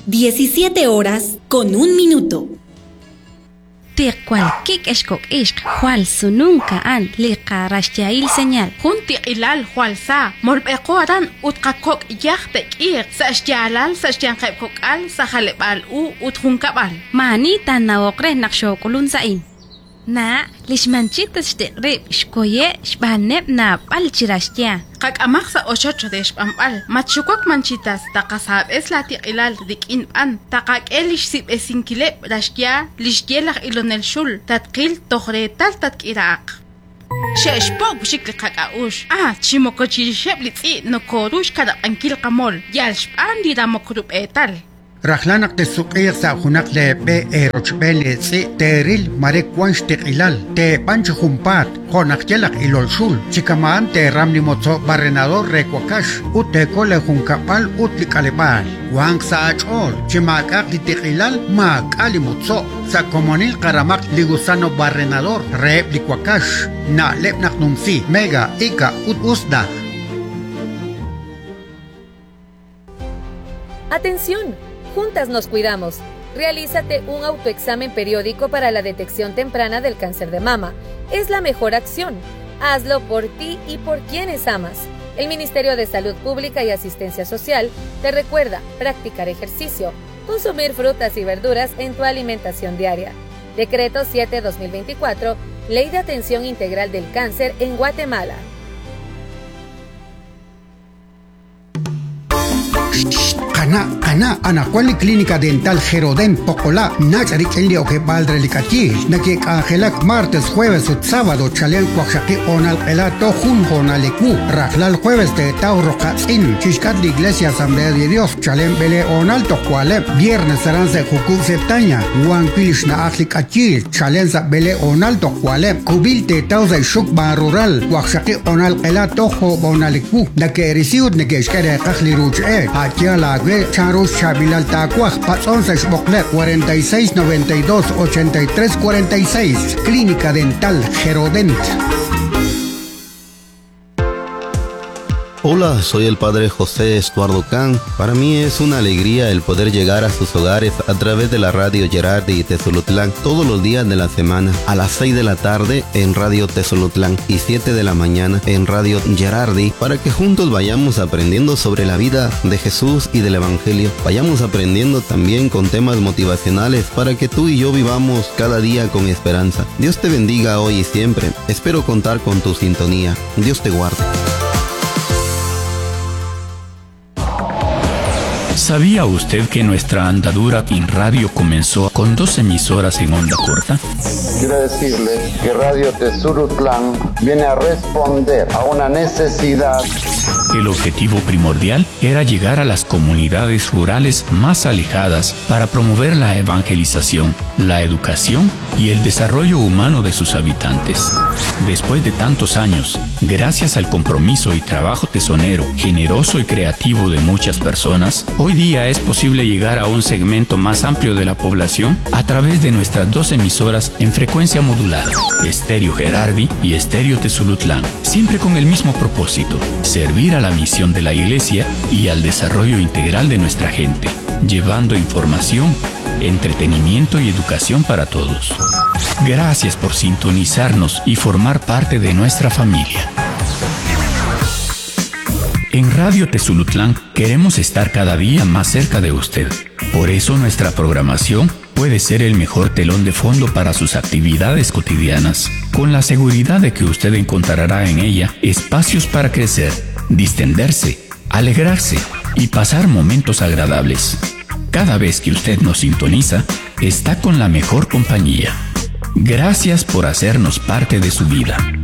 17:01. Tiqualquic escoc ishq, Jual sununca an, liqa rashyail señal. Junti ilal Jualsa, molbecoadan utqakok yachtek ir, sashjalal sashyanqepkok al, sajalebal utjunkabal. Manita naokre nakshokulun sain. Na, lishmanchitas tiqrib, shkoye, shbaneb na palchirashya. Qaqamaq sa 8 de shpampal, machukok manchitas, taqasab es la tiqilal dikin an, taqakelish sib esinkileb rashya, lishyelag ilonel shul, tatqil tohretal tatkiraaq. Sheshpok bishikli qaqaush. Chimokochirisheb litzi nokorush kada ankil qamol, yalshpan dira mokrub etal. Rahlanak te suqiyaq sa hunak le be erochbele tsi teril marek wansh teqilal te pancho jumpat honak yelak ilolshul chikamaan te ramni mozo barrenador rekwakash ut te kole junkapal ut likalebal wang sa achol chimakak li teqilal mak ali mozo sa komonil karamak ligusano barrenador re likwakash na lepnak numsi mega ika ut usda. Atención. Juntas nos cuidamos. Realízate un autoexamen periódico para la detección temprana del cáncer de mama. Es la mejor acción. Hazlo por ti y por quienes amas. El Ministerio de Salud Pública y Asistencia Social te recuerda practicar ejercicio, consumir frutas y verduras en tu alimentación diaria. Decreto 7/2024, Ley de Atención Integral del Cáncer en Guatemala. Ana cuali clínica dental Gerodent Pocola Nacharik Elio que Baldre Licati Naki Angelak martes, jueves y sábado Chalen Cuaxaki Onal Elato Jun Jonalecu Rajlal jueves de Tauro Katzin Chishkat de Iglesia Asamblea de Dios Chalen Bele Onal Tocuale viernes Aranze Juku Septaña Juan Pilishna Atlikachil Chalenza Bele Onal Tocuale Kubil de Tauza Shukba Rural Cuaxaki Onal Elato Jo Onalecu la que recibe Negeshkere Kajli Ruche Atiala Charos Chabilal Tacuaj, Pazón Seshbokler, 4692-8346, Clínica Dental Gerodent. Hola, soy el padre José Estuardo Can. Para mí es una alegría el poder llegar a sus hogares a través de la radio Gerardi y Tezolutlán todos los días de la semana, a las 6 de la tarde en Radio Tezolutlán y 7 de la mañana en Radio Gerardi, para que juntos vayamos aprendiendo sobre la vida de Jesús y del Evangelio. Vayamos aprendiendo también con temas motivacionales para que tú y yo vivamos cada día con esperanza. Dios te bendiga hoy y siempre. Espero contar con tu sintonía. Dios te guarde. ¿Sabía usted que nuestra andadura en radio comenzó con 2 emisoras en onda corta? Quiero decirles que Radio Tezulutlán viene a responder a una necesidad. El objetivo primordial era llegar a las comunidades rurales más alejadas para promover la evangelización, la educación y el desarrollo humano de sus habitantes. Después de tantos años, gracias al compromiso y trabajo tesonero, generoso y creativo de muchas personas, hoy día es posible llegar a un segmento más amplio de la población a través de nuestras 2 emisoras en frecuencia modulada, Estéreo Gerardi y Estéreo Tezulutlán, siempre con el mismo propósito: servir a la misión de la Iglesia y al desarrollo integral de nuestra gente, llevando información, entretenimiento y educación para todos. Gracias por sintonizarnos y formar parte de nuestra familia. En Radio Tezulutlán queremos estar cada día más cerca de usted. Por eso nuestra programación puede ser el mejor telón de fondo para sus actividades cotidianas, con la seguridad de que usted encontrará en ella espacios para crecer, distenderse, alegrarse y pasar momentos agradables. Cada vez que usted nos sintoniza, está con la mejor compañía. Gracias por hacernos parte de su vida.